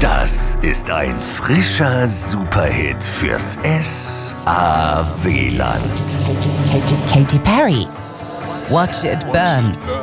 ist ein frischer Superhit fürs SAW-Land. Katy Perry. Watch it burn.